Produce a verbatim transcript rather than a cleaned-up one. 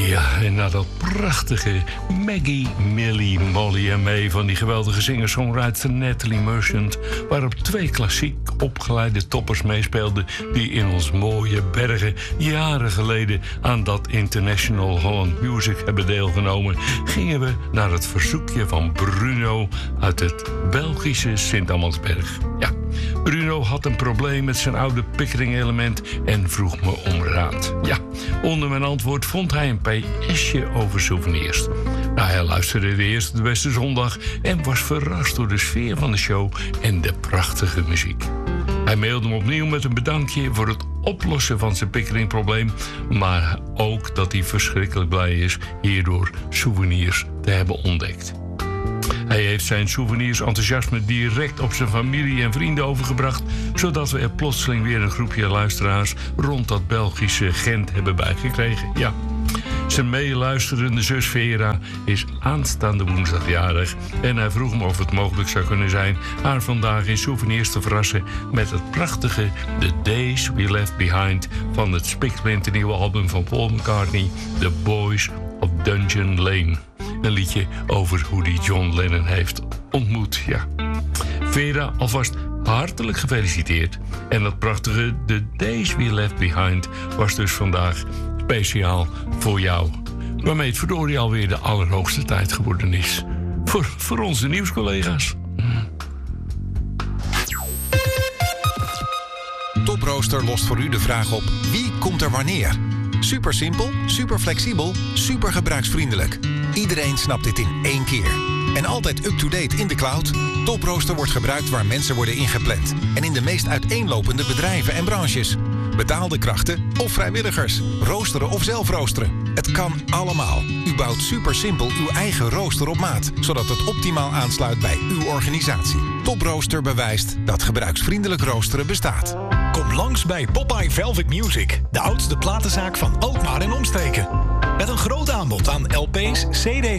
Ja, en na dat prachtige Maggie, Millie, Molly en May van die geweldige singer-songwriter Natalie Merchant, waarop twee klassiek opgeleide toppers meespeelden die in ons mooie bergen jaren geleden aan dat International Holland Music hebben deelgenomen, gingen we naar het verzoekje van Bruno uit het Belgische Sint-Amandsberg. Ja, Bruno had een probleem met zijn oude Pickering-element en vroeg me om raad. Ja, onder mijn antwoord vond hij een P S'je over souvenirs. Nou, hij luisterde de eerste de beste zondag en was verrast door de sfeer van de show en de prachtige muziek. Hij mailde me opnieuw met een bedankje voor het oplossen van zijn Pickering-probleem, maar ook dat hij verschrikkelijk blij is hierdoor souvenirs te hebben ontdekt. Hij heeft zijn souvenirs-enthousiasme direct op zijn familie en vrienden overgebracht, zodat we er plotseling weer een groepje luisteraars rond dat Belgische Gent hebben bijgekregen. Ja, zijn meeluisterende zus Vera is aanstaande woensdag jarig en hij vroeg me of het mogelijk zou kunnen zijn haar vandaag in souvenirs te verrassen met het prachtige The Days We Left Behind van het spiksplinternieuwe album van Paul McCartney, The Boys of Dungeon Lane. Een liedje over hoe die John Lennon heeft ontmoet, ja. Vera, alvast hartelijk gefeliciteerd. En dat prachtige The Days We Left Behind was dus vandaag speciaal voor jou. Waarmee het verdorie alweer de allerhoogste tijd geworden is. Voor, voor onze nieuwscollega's. Toprooster lost voor u de vraag op: wie komt er wanneer? Super simpel, super flexibel, super gebruiksvriendelijk. Iedereen snapt dit in één keer. En altijd up-to-date in de cloud. Toprooster wordt gebruikt waar mensen worden ingepland. En in de meest uiteenlopende bedrijven en branches. Betaalde krachten of vrijwilligers. Roosteren of zelf roosteren. Het kan allemaal. U bouwt super simpel uw eigen rooster op maat, zodat het optimaal aansluit bij uw organisatie. Toprooster bewijst dat gebruiksvriendelijk roosteren bestaat. Kom langs bij Popeye Velvet Music, de oudste platenzaak van Alkmaar en omstreken. Met een groot aanbod aan L P's, C D's